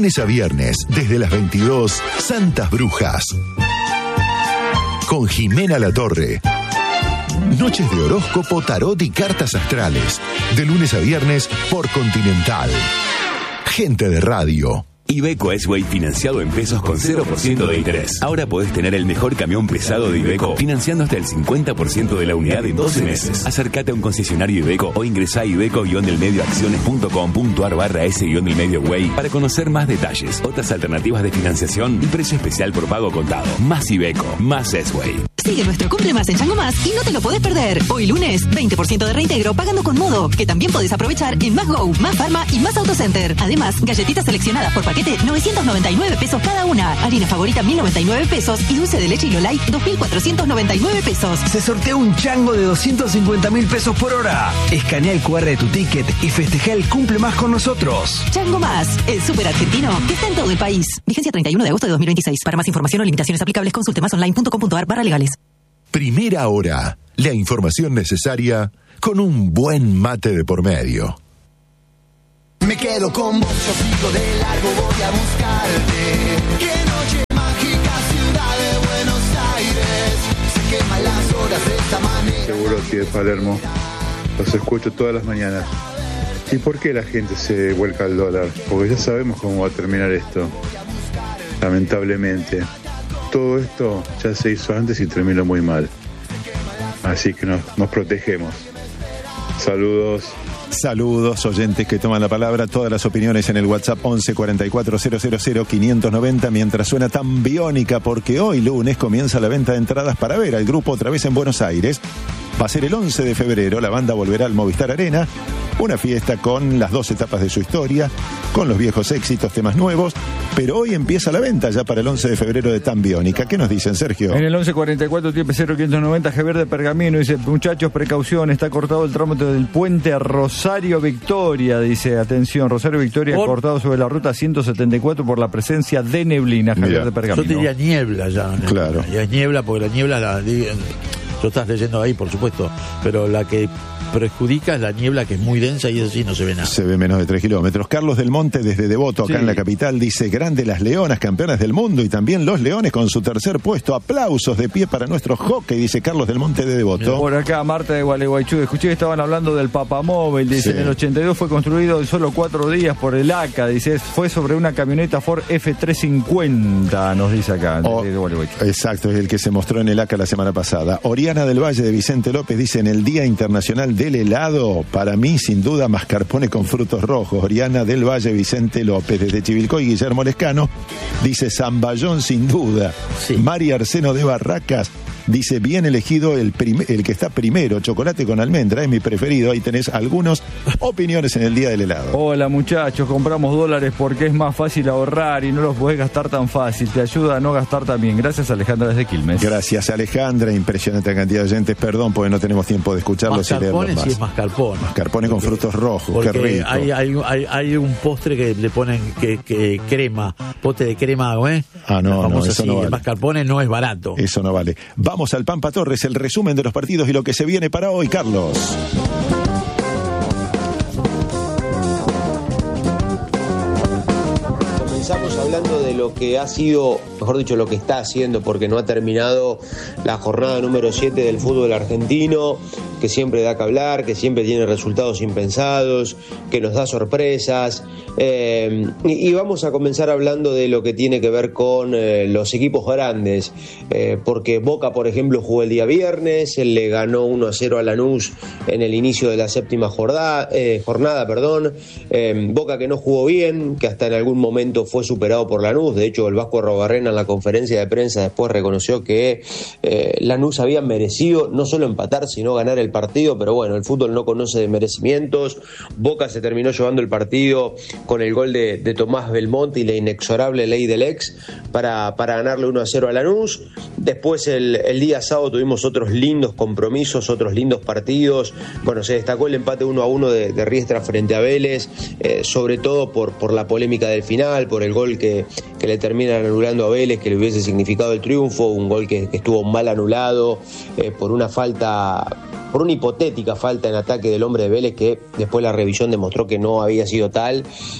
lunes a viernes, desde las 22, Santas Brujas. Con Jimena Latorre. Noches de horóscopo, tarot y cartas astrales. De lunes a viernes por Continental. Gente de radio. Iveco S-Way financiado en pesos con 0% de interés. Ahora podés tener el mejor camión pesado de Iveco financiando hasta el 50% de la unidad en 12 meses. Acércate a un concesionario Iveco o ingresá a iveco-delmedioacciones.com.ar/S-delmedioway para conocer más detalles, otras alternativas de financiación y precio especial por pago contado. Más Iveco, más S-Way. Sigue nuestro Cumple Más en Chango Más y no te lo podés perder. Hoy lunes, 20% de reintegro pagando con Modo, que también podés aprovechar en Más Go, Más Pharma y Más Autocenter. Además, galletitas seleccionadas por paquete, 999 pesos cada una. Harina favorita, 1.099 pesos. Y dulce de leche Hilo Light, 2.499 pesos. Se sortea un chango de 250.000 pesos por hora. Escanea el QR de tu ticket y festeja el Cumple Más con nosotros. Chango Más, el súper argentino que está en todo el país. Vigencia 31 de agosto de 2026. Para más información o limitaciones aplicables, consulte masonline.com.ar/legales. Primera hora. La información necesaria con un buen mate de por medio. Me quedo con vos, yo sigo de largo, voy a buscarte. Qué noche mágica, ciudad de Buenos Aires. Se queman las horas de esta manera. Seguro que de Palermo. Los escucho todas las mañanas. ¿Y por qué la gente se vuelca al dólar? Porque ya sabemos cómo va a terminar esto. Lamentablemente. Todo esto ya se hizo antes y terminó muy mal. Así que nos protegemos. Saludos. Saludos, oyentes que toman la palabra. Todas las opiniones en el WhatsApp 11 44 000 590. Mientras suena tan biónica, porque hoy lunes comienza la venta de entradas para ver al grupo otra vez en Buenos Aires. Va a ser el 11 de febrero, la banda volverá al Movistar Arena, una fiesta con las 2 etapas de su historia, con los viejos éxitos, temas nuevos, pero hoy empieza la venta ya para el 11 de febrero de Tan Biónica. ¿Qué nos dicen, Sergio? En el 1144 tiempo 0590, Javier de Pergamino dice: muchachos, precaución, está cortado el tramo del puente a Rosario Victoria, dice, atención, Rosario Victoria cortado sobre la ruta 174 por la presencia de neblina. Javier de Pergamino. Yo te diría niebla ya. Claro. Y es niebla porque la niebla lo estás leyendo ahí, por supuesto, pero la que perjudica es la niebla, que es muy densa y eso sí no se ve nada. Se ve menos de 3 kilómetros. Carlos del Monte desde Devoto, acá en la capital, dice: grande las Leonas, campeonas del mundo, y también los Leones con su tercer puesto. Aplausos de pie para nuestro hockey, dice Carlos del Monte de Devoto. Por acá Marta de Gualeguaychú, escuché que estaban hablando del Papamóvil, dice, en el 82 fue construido en solo 4 días por el ACA, dice, fue sobre una camioneta Ford F350, nos dice acá, de Gualeguaychú. Exacto, es el que se mostró en el ACA la semana pasada. Oriana del Valle de Vicente López dice: en el Día Internacional del Helado, para mí sin duda mascarpone con frutos rojos. Oriana del Valle Vicente López. Desde Chivilcoy, Guillermo Lescano dice: Zamballón sin duda. María Arseno de Barracas dice: bien elegido el que está primero, chocolate con almendra, es mi preferido. Ahí tenés algunas opiniones en el Día del Helado. Hola muchachos, compramos dólares porque es más fácil ahorrar y no los podés gastar tan fácil, te ayuda a no gastar también. Gracias, Alejandra desde Quilmes. Gracias, Alejandra. Impresionante cantidad de oyentes. Perdón porque no tenemos tiempo de escucharlos y leerlos más. Sí, es mascarpone. Mascarpone con frutos rojos, qué rico. Hay un postre que le ponen que crema, pote de crema, ¿eh? Ah, no, eso no vale. El mascarpone no es barato. Eso no vale. Vamos al Pampa Torres, el resumen de los partidos y lo que se viene para hoy, Carlos. Comenzamos hablando de lo que ha sido, mejor dicho, lo que está haciendo, porque no ha terminado la jornada número 7 del fútbol argentino, que siempre da que hablar, que siempre tiene resultados impensados, que nos da sorpresas. Y vamos a comenzar hablando de lo que tiene que ver con los equipos grandes, porque Boca, por ejemplo, jugó el día viernes, él le ganó 1-0 a Lanús en el inicio de la séptima jornada. Boca que no jugó bien, que hasta en algún momento fue superado por Lanús. De hecho, el Vasco Arrobarrena en la conferencia de prensa después reconoció que Lanús había merecido no solo empatar, sino ganar el partido, pero bueno, el fútbol no conoce de merecimientos. Boca se terminó llevando el partido con el gol de Tomás Belmonte y la inexorable ley del ex para ganarle 1-0 a Lanús. Después el día sábado tuvimos otros lindos compromisos, otros lindos partidos. Bueno, se destacó el empate 1-1 de Riestra frente a Vélez, sobre todo por la polémica del final, por el gol que le terminan anulando a Vélez, que le hubiese significado el triunfo, un gol que estuvo mal anulado por una falta por una hipotética falta en ataque del hombre de Vélez, que después la revisión demostró que no había sido tal,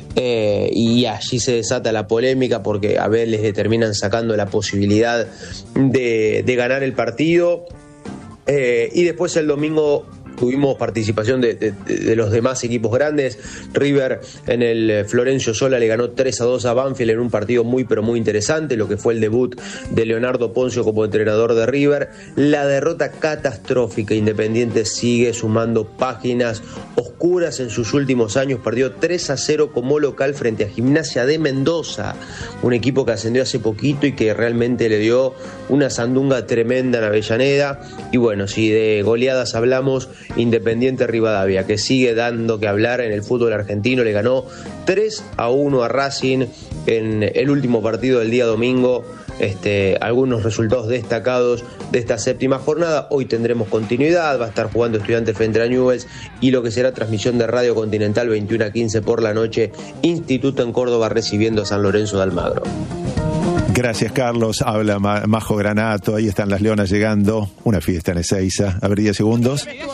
y allí se desata la polémica porque a Vélez le terminan sacando la posibilidad de ganar el partido, y después el domingo tuvimos participación de los demás equipos grandes. River en el Florencio Sola le ganó 3-2 a Banfield en un partido muy pero muy interesante, lo que fue el debut de Leonardo Poncio como entrenador de River. La derrota catastrófica, Independiente sigue sumando páginas oscuras en sus últimos años, perdió 3-0 como local frente a Gimnasia de Mendoza, un equipo que ascendió hace poquito y que realmente le dio una sandunga tremenda en Avellaneda. Y bueno, si de goleadas hablamos, Independiente Rivadavia, que sigue dando que hablar en el fútbol argentino, le ganó 3-1 a Racing en el último partido del día domingo. Algunos resultados destacados de esta séptima jornada. Hoy tendremos continuidad, va a estar jugando Estudiantes frente a Newell's, y lo que será transmisión de Radio Continental 21-15 por la noche, Instituto en Córdoba recibiendo a San Lorenzo de Almagro. Gracias, Carlos. Habla Majo Granato. Ahí están las Leonas llegando. Una fiesta en Ezeiza. A ver, 10 segundos. ¿Qué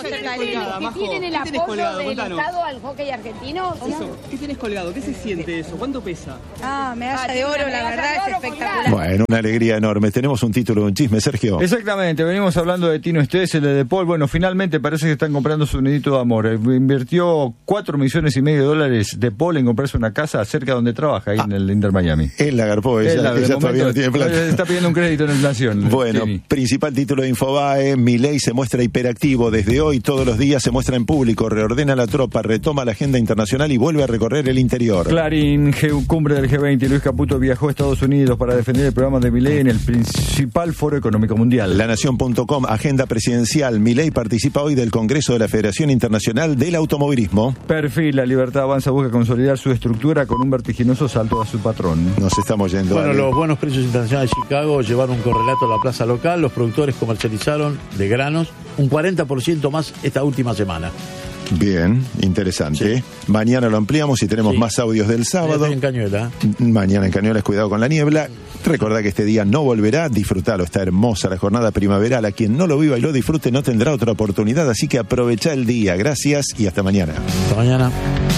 tienen el apoyo del Estado al hockey argentino? ¿Qué tienes colgado? ¿Qué se siente eso? ¿Cuánto pesa? Medalla de oro, la verdad es espectacular. Bueno, una alegría enorme. Tenemos un título, un chisme, Sergio. Exactamente, venimos hablando de Tino Estés, el de Paul. Bueno, finalmente parece que están comprando su nidito de amor. Invirtió $4,5 millones de Paul en comprarse una casa cerca donde trabaja, ahí en el Inter Miami. Él la agarpó, ella todavía no tiene plata. Está pidiendo un crédito en inflación. Bueno, principal título de Infobae: Milei se muestra hiperactivo. Desde hoy, todos los días se muestra en público, reordena la tropa, retoma la agenda internacional y vuelve a recorrer el interior. Clarín, cumbre del G20. Luis Caputo viajó a Estados Unidos para defender el programa de Milei en el principal foro económico mundial. LaNación.com, agenda presidencial. Milei participa hoy del Congreso de la Federación Internacional del Automovilismo. Perfil, La Libertad Avanza busca consolidar su estructura con un vertiginoso salto a su patrón. Nos estamos yendo. Bueno, los buenos precios internacionales de Chicago llevaron un correlato a la plaza local. Los productores comercializaron de granos un 40% más esta última semana. Bien, interesante. Sí. Mañana lo ampliamos y tenemos más audios del sábado. En Cañuela. Mañana en Cañuelas, cuidado con la niebla. Recordá que este día no volverá, disfrutalo, está hermosa la jornada primaveral. A quien no lo viva y lo disfrute no tendrá otra oportunidad, así que aprovecha el día. Gracias y hasta mañana. Hasta mañana.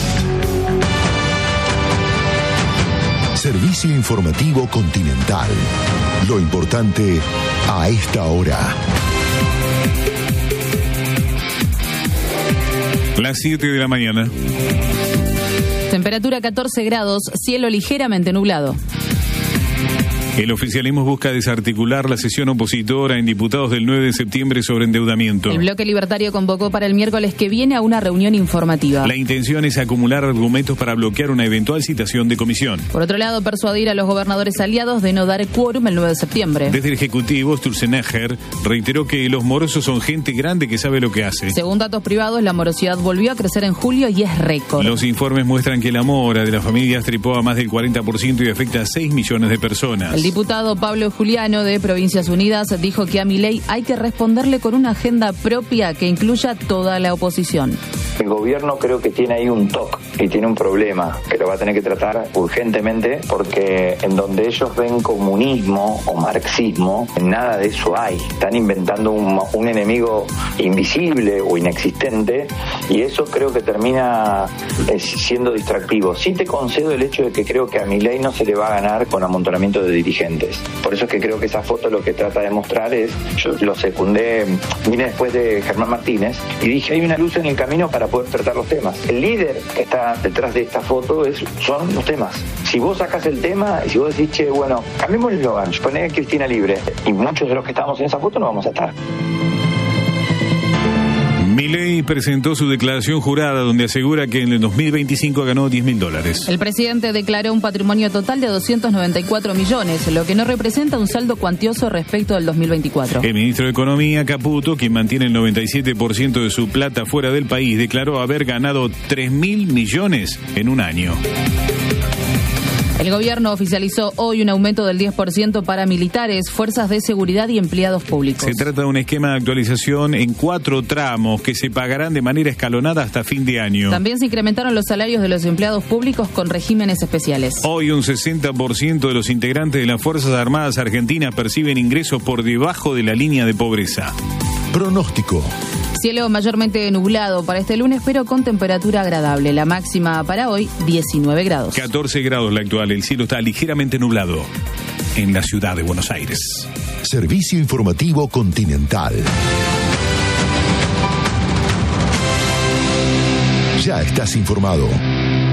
Servicio informativo Continental. Lo importante a esta hora. Las 7 de la mañana. Temperatura 14 grados, cielo ligeramente nublado. El oficialismo busca desarticular la sesión opositora en diputados del 9 de septiembre sobre endeudamiento. El bloque libertario convocó para el miércoles que viene a una reunión informativa. La intención es acumular argumentos para bloquear una eventual citación de comisión. Por otro lado, persuadir a los gobernadores aliados de no dar quórum el 9 de septiembre. Desde el Ejecutivo, Sturzenegger reiteró que los morosos son gente grande que sabe lo que hace. Según datos privados, la morosidad volvió a crecer en julio y es récord. Los informes muestran que la mora de las familias trepó a más del 40% y afecta a 6 millones de personas. El diputado Pablo Juliano de Provincias Unidas dijo que a Milei hay que responderle con una agenda propia que incluya toda la oposición. El gobierno creo que tiene ahí un toque y tiene un problema que lo va a tener que tratar urgentemente, porque en donde ellos ven comunismo o marxismo, nada de eso hay. Están inventando un enemigo invisible o inexistente, y eso creo que termina siendo distractivo. Sí te concedo el hecho de que creo que a Milei no se le va a ganar con amontonamiento de dirigentes. Por eso es que creo que esa foto lo que trata de mostrar es, yo lo secundé, vine después de Germán Martínez y dije, hay una luz en el camino para poder tratar los temas. El líder que está detrás de esta foto son los temas. Si vos sacas el tema y si vos decís, che, bueno, cambiemos el eslogan, poné Cristina Libre, y muchos de los que estamos en esa foto no vamos a estar. Milei presentó su declaración jurada donde asegura que en el 2025 ganó $10.000. El presidente declaró un patrimonio total de 294 millones, lo que no representa un saldo cuantioso respecto del 2024. El ministro de Economía, Caputo, quien mantiene el 97% de su plata fuera del país, declaró haber ganado 3.000 millones en un año. El gobierno oficializó hoy un aumento del 10% para militares, fuerzas de seguridad y empleados públicos. Se trata de un esquema de actualización en 4 tramos que se pagarán de manera escalonada hasta fin de año. También se incrementaron los salarios de los empleados públicos con regímenes especiales. Hoy un 60% de los integrantes de las Fuerzas Armadas Argentinas perciben ingresos por debajo de la línea de pobreza. Pronóstico. Cielo mayormente nublado para este lunes, pero con temperatura agradable. La máxima para hoy, 19 grados. 14 grados la actual. El cielo está ligeramente nublado en la ciudad de Buenos Aires. Servicio informativo Continental. Ya estás informado.